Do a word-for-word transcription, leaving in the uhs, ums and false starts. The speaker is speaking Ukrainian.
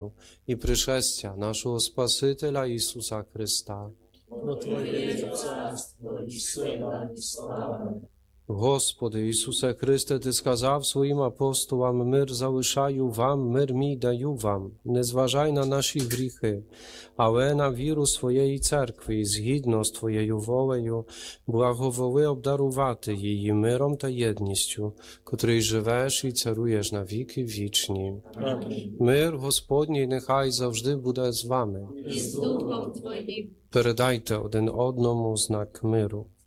і пришестя нашого Спасителя Ісуса Христа. Бо Твоє є царство, і сила, і слава. Господи Ісусе Христе, Ти сказав своїм апостолам: мир залишаю вам, мир мій даю вам. Не зважай на наші гріхи, але на віру своєї церкви, і згідно з Твоєю волею, благоволи обдарувати її миром та єдністю, котрий живеш і царуєш на віки вічні. Амінь. Мир Господній нехай завжди буде з вами. І з Духом Твоїм. Передайте один одному знак миру.